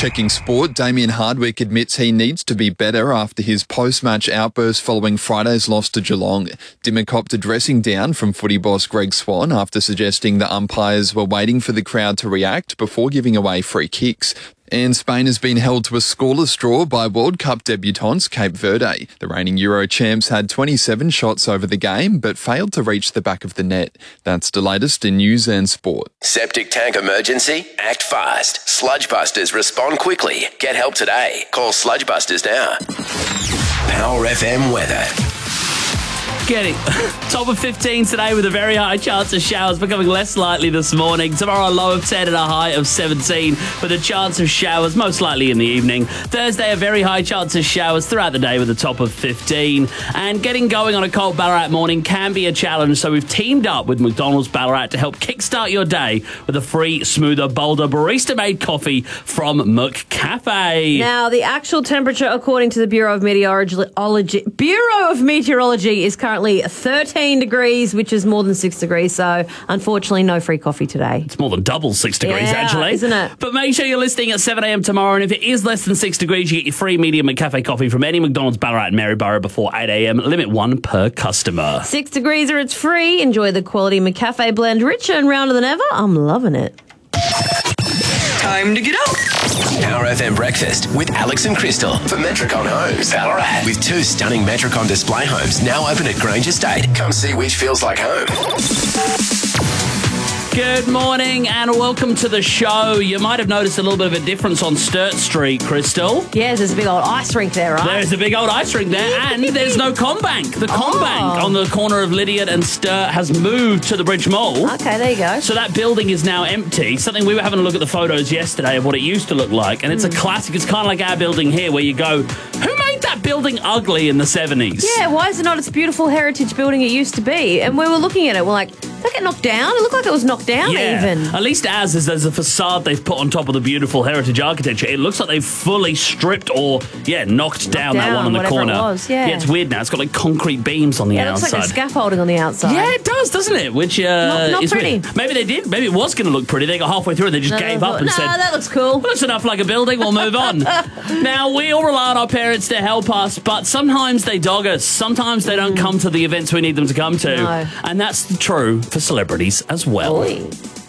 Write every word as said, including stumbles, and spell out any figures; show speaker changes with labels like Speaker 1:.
Speaker 1: Checking sport, Damien Hardwick admits he needs to be better after his post-match outburst following Friday's loss to Geelong. Dimmer copped a dressing down from footy boss Greg Swan after suggesting the umpires were waiting for the crowd to react before giving away free kicks. And Spain has been held to a scoreless draw by World Cup debutants Cape Verde. The reigning Euro champs had twenty-seven shots over the game, but failed to reach the back of the net. That's the latest in news and sport.
Speaker 2: Septic tank emergency? Act fast. Sludgebusters respond quickly. Get help today. Call Sludgebusters now. Power F M weather.
Speaker 3: Getting top of fifteen today with a very high chance of showers, becoming less likely this morning. Tomorrow, a low of ten and a high of seventeen, with a chance of showers most likely in the evening. Thursday, a very high chance of showers throughout the day with a top of fifteen. And getting going on a cold Ballarat morning can be a challenge, so we've teamed up with McDonald's Ballarat to help kickstart your day with a free, smoother, bolder, barista-made coffee from McCafe.
Speaker 4: Now, the actual temperature, according to the Bureau of Meteorology, Bureau of Meteorology is currently thirteen degrees, which is more than six degrees. So, unfortunately, no free coffee today.
Speaker 3: It's more than double six degrees,
Speaker 4: yeah,
Speaker 3: actually.
Speaker 4: Isn't it?
Speaker 3: But make sure you're listening at seven a.m. tomorrow, and if it is less than six degrees, you get your free medium McCafe coffee from any McDonald's Ballarat and Maryborough before eight a.m. Limit one per customer.
Speaker 4: Six degrees or it's free. Enjoy the quality McCafe blend, richer and rounder than ever. I'm loving it.
Speaker 5: Time to get up.
Speaker 2: Power F M Breakfast with Alex and Crystal for Metricon Homes, Ballarat. With two stunning Metricon display homes now open at Grange Estate. Come see which feels like home.
Speaker 3: Good morning and welcome to the show. You might have noticed a little bit of a difference on Sturt Street, Crystal.
Speaker 4: Yes, there's a big old ice rink there, right?
Speaker 3: There's a big old ice rink there, and there's no Combank. The Combank
Speaker 4: Oh.
Speaker 3: on the corner of Lydiard and Sturt has moved to the Bridge Mall.
Speaker 4: Okay, there you go.
Speaker 3: So that building is now empty. Something we were having a look at the photos yesterday of what it used to look like, and it's
Speaker 4: Mm.
Speaker 3: a classic. It's kind of like our building here, where you go, who made that building ugly in the seventies?
Speaker 4: Yeah, why is it not its beautiful heritage building it used to be? And we were looking at it, we're like, did that get knocked down? It looked like it was knocked down
Speaker 3: Yeah.
Speaker 4: even.
Speaker 3: At least ours is there's a facade they've put on top of the beautiful heritage architecture. It looks like they've fully stripped or, yeah, knocked, down, that
Speaker 4: down,
Speaker 3: one on the
Speaker 4: whatever
Speaker 3: corner.
Speaker 4: it was, yeah.
Speaker 3: it's weird now. It's got like concrete beams on the
Speaker 4: Yeah, it looks
Speaker 3: outside.
Speaker 4: like there's scaffolding on the outside.
Speaker 3: Yeah, it does, doesn't it? Which uh,
Speaker 4: Not- not
Speaker 3: is
Speaker 4: pretty.
Speaker 3: weird. Maybe they did. Maybe it was going to look pretty. They got halfway through and they just
Speaker 4: No,
Speaker 3: gave
Speaker 4: no,
Speaker 3: up and
Speaker 4: no,
Speaker 3: said,
Speaker 4: that looks cool.
Speaker 3: looks enough like a building, we'll move on. Now, we all rely on our parents to help us, but sometimes they dog us. Sometimes they don't come to the events we need them to come to.
Speaker 4: No.
Speaker 3: And that's true for celebrities as well.
Speaker 4: Oi.